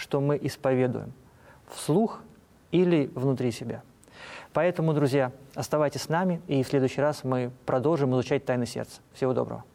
что мы исповедуем, вслух или внутри себя. Поэтому, друзья, оставайтесь с нами, и в следующий раз мы продолжим изучать тайны сердца. Всего доброго.